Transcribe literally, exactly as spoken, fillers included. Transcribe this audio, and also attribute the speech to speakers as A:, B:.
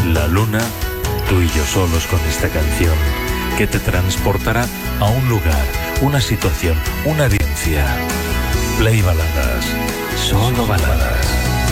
A: La luna, tú y yo solos con esta canción que te transportará a un lugar, una situación, una vivencia. Play baladas, solo baladas.